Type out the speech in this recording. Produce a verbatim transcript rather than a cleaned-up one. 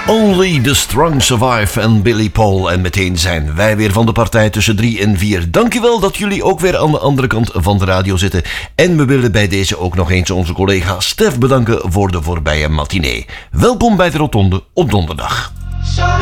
Only the Strong Survive en Billy Paul. En meteen zijn wij weer van de partij tussen drie en vier. Dankjewel dat jullie ook weer aan de andere kant van de radio zitten. En we willen bij deze ook nog eens onze collega Stef bedanken voor de voorbije matinee. Welkom bij de Rotonde op donderdag.